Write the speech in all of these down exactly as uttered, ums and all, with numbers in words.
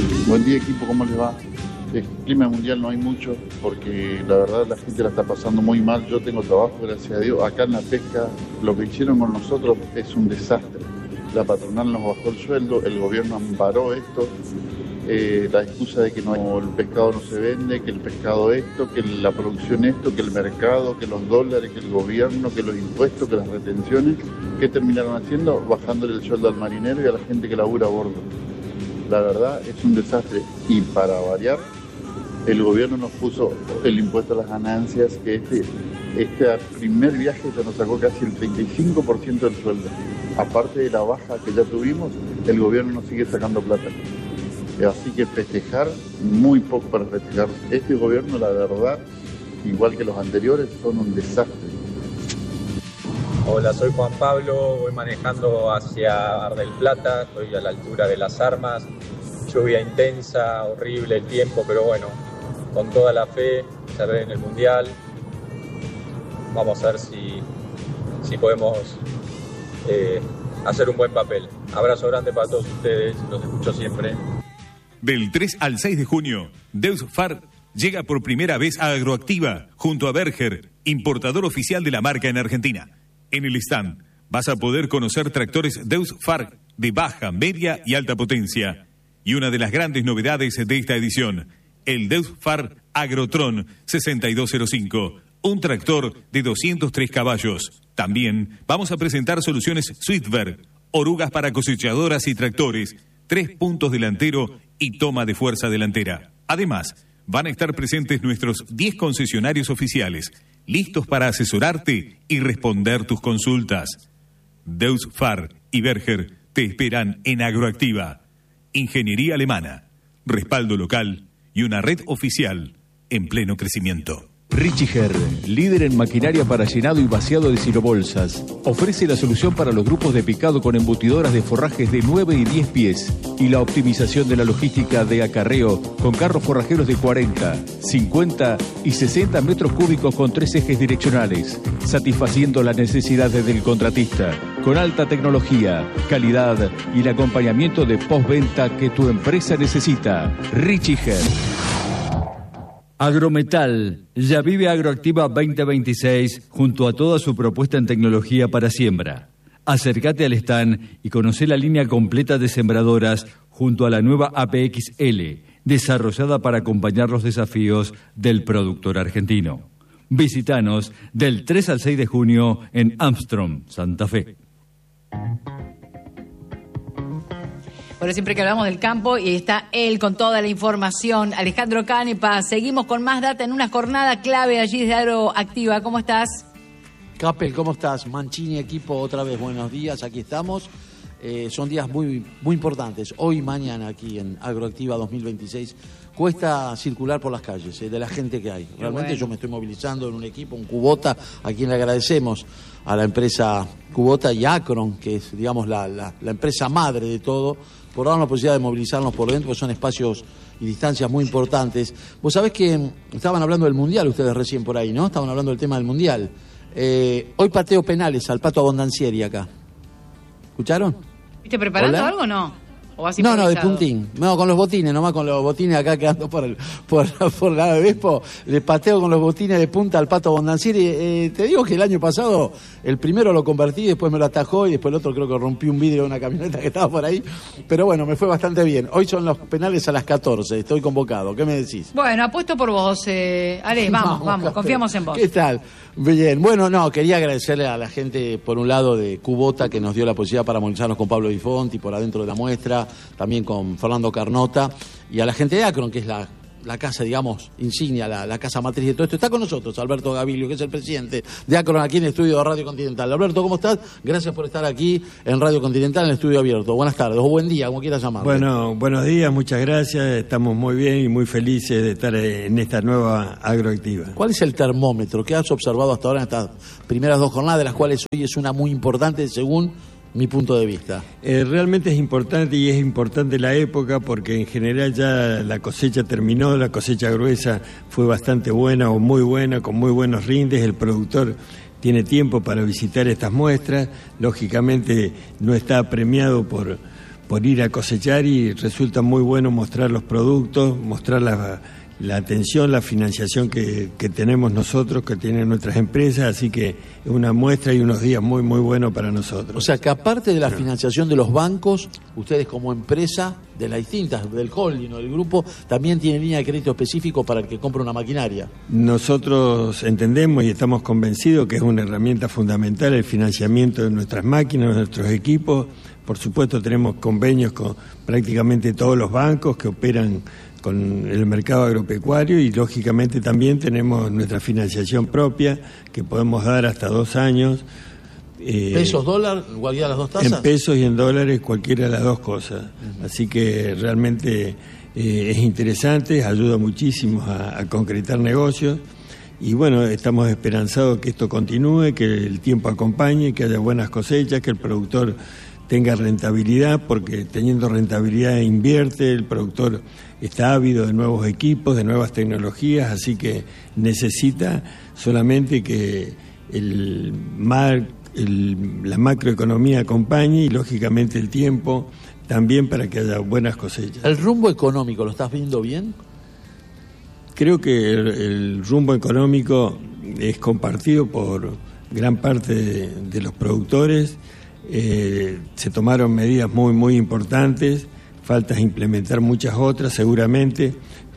Buen día, equipo, ¿cómo les va? El clima mundial no hay mucho porque la verdad la gente la está pasando muy mal. Yo tengo trabajo, gracias a Dios. Acá en la pesca lo que hicieron con nosotros es un desastre. La patronal nos bajó el sueldo, el gobierno amparó esto. Eh, la excusa de que no, el pescado no se vende, que el pescado esto, que la producción esto, que el mercado, que los dólares, que el gobierno, que los impuestos, que las retenciones. ¿Qué terminaron haciendo? Bajándole el sueldo al marinero y a la gente que labura a bordo. La verdad es un desastre y para variar el gobierno nos puso el impuesto a las ganancias, que este, este primer viaje ya nos sacó casi el treinta y cinco por ciento del sueldo. Aparte de la baja que ya tuvimos, el gobierno nos sigue sacando plata. Así que festejar, muy poco para festejar. Este gobierno, la verdad, igual que los anteriores, son un desastre. Hola, soy Juan Pablo, voy manejando hacia Mar del Plata, estoy a la altura de Las Armas, lluvia intensa, horrible el tiempo, pero bueno, con toda la fe, se ve en el Mundial, vamos a ver si, si podemos eh, hacer un buen papel. Abrazo grande para todos ustedes, los escucho siempre. Del tres al seis de junio, Deusfar llega por primera vez a Agroactiva, junto a Berger, importador oficial de la marca en Argentina. En el stand vas a poder conocer tractores Deusfar de baja, media y alta potencia. Y una de las grandes novedades de esta edición, el Deusfar Agrotron sesenta y dos cero cinco, un tractor de doscientos tres caballos. También vamos a presentar soluciones Swiftberg, orugas para cosechadoras y tractores, tres puntos delantero y toma de fuerza delantera. Además, van a estar presentes nuestros diez concesionarios oficiales, listos para asesorarte y responder tus consultas. Deusfar y Berger te esperan en Agroactiva. Ingeniería alemana, respaldo local y una red oficial en pleno crecimiento. Richiger, líder en maquinaria para llenado y vaciado de silobolsas, ofrece la solución para los grupos de picado con embutidoras de forrajes de nueve y diez pies y la optimización de la logística de acarreo con carros forrajeros de cuarenta, cincuenta y sesenta metros cúbicos con tres ejes direccionales, satisfaciendo las necesidades del contratista, con alta tecnología, calidad y el acompañamiento de postventa que tu empresa necesita. Richiger. Agrometal, ya vive Agroactiva veinte veintiséis junto a toda su propuesta en tecnología para siembra. Acércate al stand y conoce la línea completa de sembradoras junto a la nueva A P X L, desarrollada para acompañar los desafíos del productor argentino. Visítanos del tres al seis de junio en Armstrong, Santa Fe. Bueno, siempre que hablamos del campo, y está él con toda la información, Alejandro Canepa. Seguimos con más data en una jornada clave allí de Agroactiva. ¿Cómo estás? Capel, ¿cómo estás? Mancini, equipo, otra vez buenos días, aquí estamos. Eh, son días muy, muy importantes, hoy y mañana aquí en Agroactiva dos mil veintiséis. Cuesta circular por las calles, eh, de la gente que hay. Realmente bueno. Yo me estoy movilizando en un equipo, un Kubota, a quien le agradecemos a la empresa Kubota y Acron, que es, digamos, la, la, la empresa madre de todo, por darnos la posibilidad de movilizarnos por dentro, porque son espacios y distancias muy importantes. Vos sabés que estaban hablando del Mundial ustedes recién por ahí, ¿no? Estaban hablando del tema del Mundial. Eh, hoy pateo penales al Pato Abondancieri acá. ¿Escucharon? ¿Viste preparando ¿Hola? algo o no? ¿O vas no, no, de puntín. No, con los botines, nomás con los botines acá quedando por el, por, por la de Vespo. Le pateo con los botines de punta al Pato Abondancieri. Eh, te digo que el año pasado, el primero lo convertí, después me lo atajó y después el otro creo que rompí un vidrio de una camioneta que estaba por ahí. Pero bueno, me fue bastante bien. Hoy son los penales a las catorce, estoy convocado. ¿Qué me decís? Bueno, apuesto por vos, eh, Ale, vamos, vamos, vamos confiamos en vos. ¿Qué tal? Bien, bueno, no, quería agradecerle a la gente, por un lado, de Kubota, que nos dio la posibilidad para movilizarnos con Pablo Di Fonti, por adentro de la muestra, también con Fernando Carnota, y a la gente de Acron, que es la, la casa, digamos, insignia, la, la casa matriz de todo esto. Está con nosotros Alberto Gavilio, que es el presidente de Acron, aquí en el estudio de Radio Continental. Alberto, ¿cómo estás? Gracias por estar aquí en Radio Continental, en el estudio abierto. Buenas tardes, o buen día, como quieras llamarlo. Bueno, buenos días, muchas gracias. Estamos muy bien y muy felices de estar en esta nueva Agroactiva. ¿Cuál es el termómetro que has observado hasta ahora en estas primeras dos jornadas, de las cuales hoy es una muy importante según mi punto de vista? Eh, realmente es importante, y es importante la época, porque en general ya la cosecha terminó, la cosecha gruesa fue bastante buena o muy buena, con muy buenos rindes. El productor tiene tiempo para visitar estas muestras, lógicamente no está premiado por, por ir a cosechar y resulta muy bueno mostrar los productos, mostrar la, la atención, la financiación que, que tenemos nosotros, que tienen nuestras empresas, así que es una muestra y unos días muy, muy buenos para nosotros. O sea, que aparte de la financiación de los bancos, ustedes como empresa de las distintas, del holding o del grupo, también tienen línea de crédito específico para el que compre una maquinaria. Nosotros entendemos y estamos convencidos que es una herramienta fundamental el financiamiento de nuestras máquinas, de nuestros equipos. Por supuesto tenemos convenios con prácticamente todos los bancos que operan con el mercado agropecuario y lógicamente también tenemos nuestra financiación propia que podemos dar hasta dos años. Eh, ¿Pesos, dólar, cualquiera de las dos tasas? En pesos y en dólares, cualquiera de las dos cosas. Uh-huh. Así que realmente eh, es interesante, ayuda muchísimo a, a concretar negocios. Y bueno, estamos esperanzados que esto continúe, que el tiempo acompañe, que haya buenas cosechas, que el productor tenga rentabilidad, porque teniendo rentabilidad invierte, el productor está ávido de nuevos equipos, de nuevas tecnologías, así que necesita solamente que el mar, el, la macroeconomía acompañe y lógicamente el tiempo también para que haya buenas cosechas. ¿El rumbo económico lo estás viendo bien? Creo que el, el rumbo económico es compartido por gran parte de, de los productores. Eh, se tomaron medidas muy muy importantes, falta implementar muchas otras seguramente,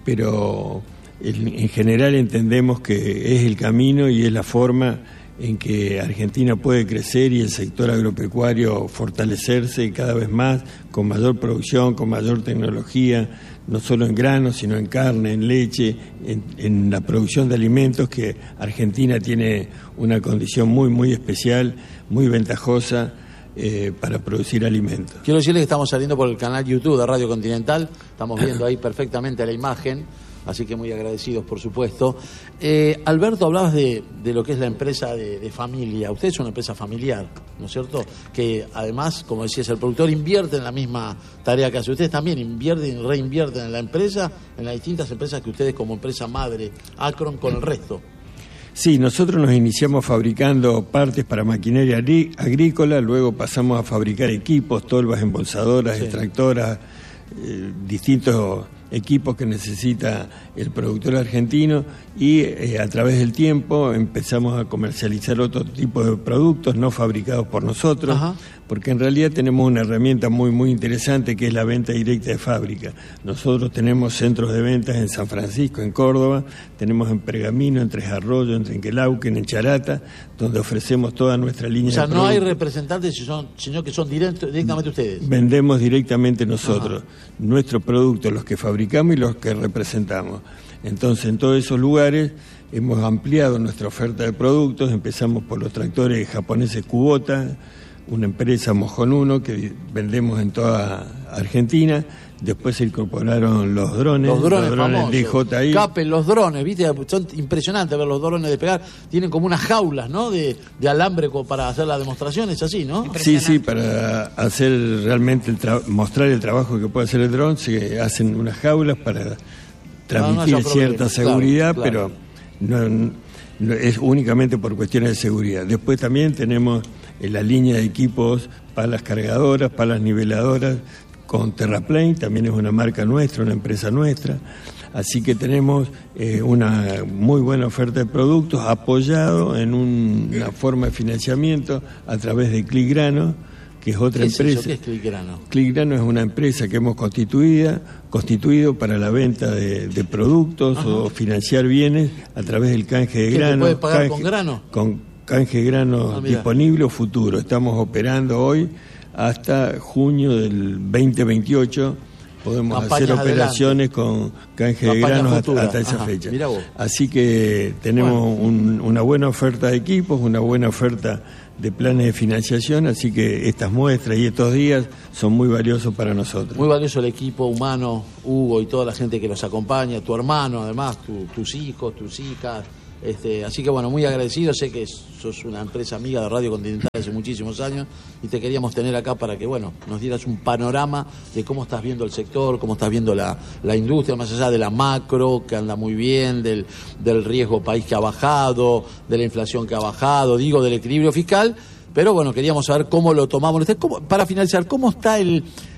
pero en, en general entendemos que es el camino y es la forma en que Argentina puede crecer y el sector agropecuario fortalecerse cada vez más, con mayor producción, con mayor tecnología, no solo en granos, sino en carne, en leche, en, en la producción de alimentos, que Argentina tiene una condición muy muy especial, muy ventajosa Eh, para producir alimentos. Quiero decirles que estamos saliendo por el canal YouTube de Radio Continental, estamos viendo ahí perfectamente la imagen, así que muy agradecidos, por supuesto. Eh, Alberto, hablabas de, de lo que es la empresa de, de familia. Usted es una empresa familiar, ¿no es cierto? Que además, como decías, el productor invierte en la misma tarea que hace. Ustedes también invierten y reinvierten en la empresa, en las distintas empresas que ustedes como empresa madre, Acron, con el resto. Sí, nosotros nos iniciamos fabricando partes para maquinaria agrícola, luego pasamos a fabricar equipos, tolvas, embolsadoras, sí. extractoras, eh, distintos equipos que necesita el productor argentino y eh, a través del tiempo empezamos a comercializar otro tipo de productos no fabricados por nosotros. Ajá. Porque en realidad tenemos una herramienta muy muy interesante que es la venta directa de fábrica. Nosotros tenemos centros de ventas en San Francisco, en Córdoba, tenemos en Pergamino, en Tres Arroyos, en Trenquelauquen, en Charata, donde ofrecemos toda nuestra línea de productos. O sea, no hay representantes, sino que son directo, directamente ustedes. Vendemos directamente nosotros, Ajá. nuestros productos, los que fabricamos y los que representamos. Entonces, en todos esos lugares hemos ampliado nuestra oferta de productos, empezamos por los tractores japoneses Kubota, una empresa Mojón uno que vendemos en toda Argentina. Después se incorporaron los drones, los drones, los drones D J I. Capel, los drones, ¿viste? Son impresionantes ver los drones despegar. Tienen como unas jaulas, ¿no? De, de alambre para hacer las demostraciones, así, ¿no? Sí, sí, para hacer realmente, el tra- mostrar el trabajo que puede hacer el dron, se hacen unas jaulas para transmitir no, no cierta seguridad, claro, claro. pero no, no, es únicamente por cuestiones de seguridad. Después también tenemos la línea de equipos para las cargadoras, para las niveladoras, con Terraplane, también es una marca nuestra, una empresa nuestra. Así que tenemos eh, una muy buena oferta de productos apoyado en un, una forma de financiamiento a través de Clicgrano, que es otra ¿Qué empresa. Es eso? ¿Qué es Clicgrano? Clicgrano es una empresa que hemos constituido, constituido para la venta de, de productos Ajá. o financiar bienes a través del canje de grano. ¿Se puede pagar canje, con grano? Con canje de grano ah, disponible o futuro. Estamos operando hoy hasta junio del veinte veintiocho. Podemos Campañas hacer operaciones adelante. Con canje Campaña de granos hasta, hasta esa Ajá, fecha. Así que tenemos bueno. un, una buena oferta de equipos, una buena oferta de planes de financiación, así que estas muestras y estos días son muy valiosos para nosotros. Muy valioso el equipo humano, Hugo y toda la gente que los acompaña, tu hermano además, tu, tus hijos, tus hijas. Este, así que bueno, muy agradecido, sé que sos una empresa amiga de Radio Continental hace muchísimos años y te queríamos tener acá para que bueno nos dieras un panorama de cómo estás viendo el sector, cómo estás viendo la, la industria, más allá de la macro, que anda muy bien, del, del riesgo país que ha bajado, de la inflación que ha bajado, digo, del equilibrio fiscal, pero bueno, queríamos saber cómo lo tomamos. ¿Cómo, para finalizar, cómo está el...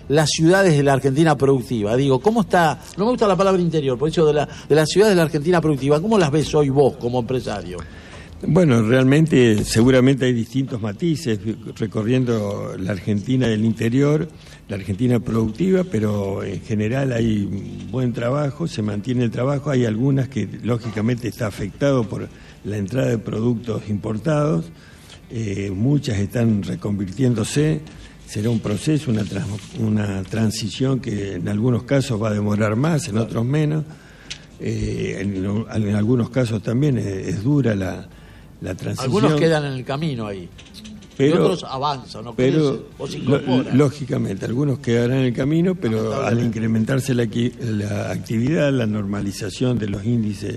las ciudades de la Argentina productiva. Digo, ¿cómo está? No me gusta la palabra interior, por eso de, la, de las ciudades de la Argentina productiva, ¿cómo las ves hoy vos como empresario? Bueno, realmente seguramente hay distintos matices recorriendo la Argentina del interior, la Argentina productiva, pero en general hay buen trabajo, se mantiene el trabajo. Hay algunas que lógicamente está afectado por la entrada de productos importados, eh, muchas están reconvirtiéndose, será un proceso, una, trans, una transición que en algunos casos va a demorar más, en otros menos, eh, en, en algunos casos también es, es dura la La transición. Algunos quedan en el camino ahí, pero, y otros avanzan, ¿no? Pero, o se incorporan. Lógicamente, algunos quedarán en el camino, pero al incrementarse la, la actividad, la normalización de los índices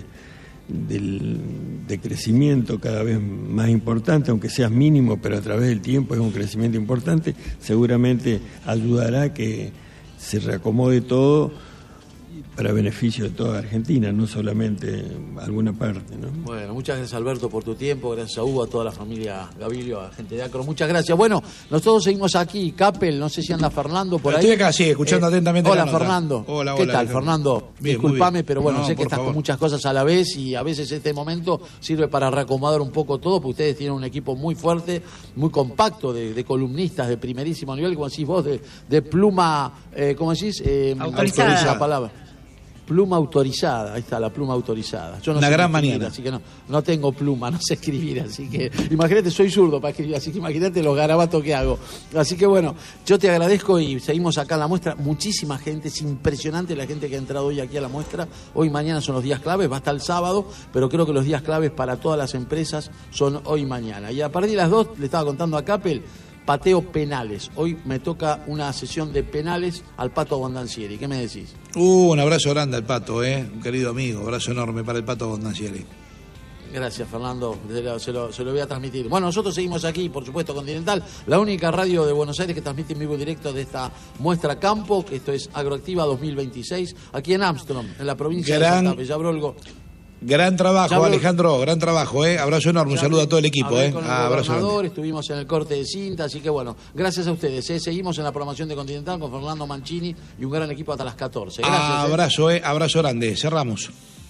del, de crecimiento cada vez más importante, aunque sea mínimo, pero a través del tiempo es un crecimiento importante, seguramente ayudará a que se reacomode todo para beneficio de toda Argentina, no solamente alguna parte, ¿no? Bueno, muchas gracias, Alberto, por tu tiempo, gracias a Hugo, a toda la familia Gavilio, a gente de Acro, muchas gracias. Bueno, nosotros seguimos aquí, Capel, no sé si anda Fernando por Estoy ahí. Estoy acá, sí, escuchando eh, atentamente Hola, la nota. Fernando. Hola, ¿Qué hola, tal, hola. Fernando? Bien, disculpame, pero bueno, no, sé que estás favor. con muchas cosas a la vez y a veces este momento sirve para reacomodar un poco todo, porque ustedes tienen un equipo muy fuerte, muy compacto de, de columnistas de primerísimo nivel, como decís vos, de, de pluma, eh, ¿cómo decís? Eh, autorizada. La palabra. Pluma autorizada, ahí está la pluma autorizada. Yo no Una sé gran escribir, mañana. Así que no, no tengo pluma, no sé escribir, así que imagínate, soy zurdo para escribir, así que imagínate los garabatos que hago. Así que bueno, yo te agradezco y seguimos acá en la muestra. Muchísima gente, es impresionante la gente que ha entrado hoy aquí a la muestra. Hoy y mañana son los días claves, va hasta el sábado, pero creo que los días claves para todas las empresas son hoy y mañana. Y a partir de las dos, le estaba contando a Capel, pateo penales. Hoy me toca una sesión de penales al Pato Bondancieri. ¿Qué me decís? Uh, un abrazo grande al Pato, eh, un querido amigo, abrazo enorme para el Pato Bondancieri. Gracias, Fernando, se lo, se, lo, se lo voy a transmitir. Bueno, nosotros seguimos aquí, por supuesto, Continental, la única radio de Buenos Aires que transmite en vivo y directo de esta muestra campo, que esto es Agroactiva dos mil veintiséis, aquí en Armstrong, en la provincia Gran... de Santa Fe. Ya abro el go... Gran trabajo, Alejandro, gran trabajo, eh. Abrazo enorme, un saludo a todo el equipo, eh. Con el ah, abrazo gobernador, estuvimos en el corte de cinta, así que bueno, gracias a ustedes, eh. Seguimos en la programación de Continental con Fernando Mancini y un gran equipo hasta las catorce. Gracias. Ah, abrazo, eh. Abrazo grande, cerramos.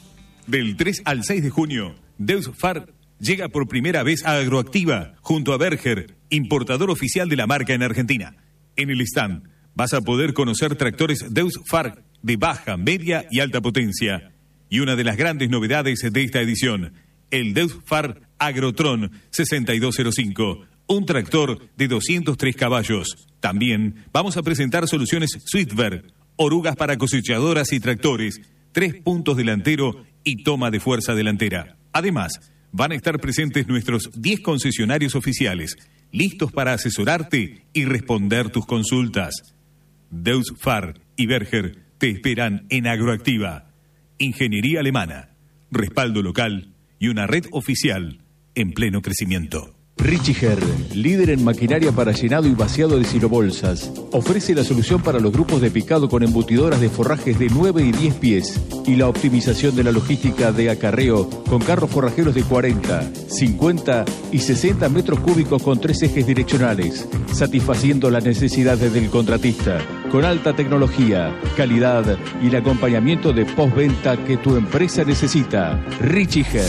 Del tres al seis de junio, Deus Far llega por primera vez a Agroactiva junto a Berger, importador oficial de la marca en Argentina. En el stand vas a poder conocer tractores Deus Far de baja, media y alta potencia. Y una de las grandes novedades de esta edición, el Deus Far Agrotron sesenta y dos cero cinco, un tractor de doscientos tres caballos. También vamos a presentar soluciones Swiftberg, orugas para cosechadoras y tractores, tres puntos delantero y toma de fuerza delantera. Además, van a estar presentes nuestros diez concesionarios oficiales, listos para asesorarte y responder tus consultas. Deus Far y Berger te esperan en Agroactiva. Ingeniería alemana, respaldo local y una red oficial en pleno crecimiento. Richiger, líder en maquinaria para llenado y vaciado de silobolsas, ofrece la solución para los grupos de picado con embutidoras de forrajes de nueve y diez pies y la optimización de la logística de acarreo con carros forrajeros de cuarenta, cincuenta y sesenta metros cúbicos con tres ejes direccionales, satisfaciendo las necesidades del contratista, con alta tecnología, calidad y el acompañamiento de postventa que tu empresa necesita. Richiger.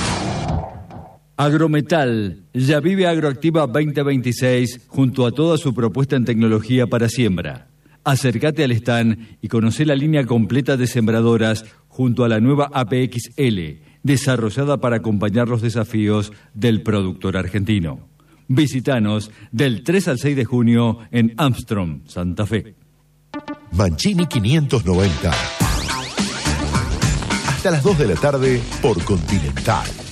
Agrometal, ya vive Agroactiva veinte veintiséis junto a toda su propuesta en tecnología para siembra. Acércate al stand y conoce la línea completa de sembradoras junto a la nueva A P X L, desarrollada para acompañar los desafíos del productor argentino. Visítanos del tres al seis de junio en Armstrong, Santa Fe. Mancini quinientos noventa. Hasta las dos de la tarde por Continental.